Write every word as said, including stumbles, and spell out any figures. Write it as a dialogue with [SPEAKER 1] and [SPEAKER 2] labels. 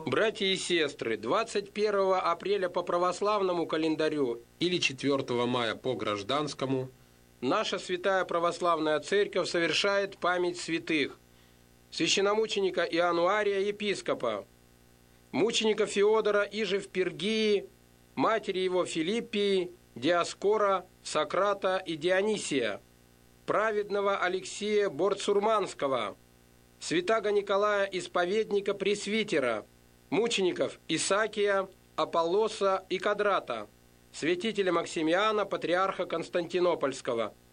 [SPEAKER 1] Братья и сестры, двадцать первого апреля по православному календарю или четвёртого мая по гражданскому наша Святая Православная Церковь совершает память святых: священномученика Иануария, епископа, мученика Феодора иже в Пергии, матери его Филиппии, Диоскора, Сократа и Дионисия, праведного Алексея Борцурманского, святаго Николая Исповедника Пресвитера, мучеников Исакия, Аполлоса и Кадрата, святителя Максимиана, патриарха Константинопольского,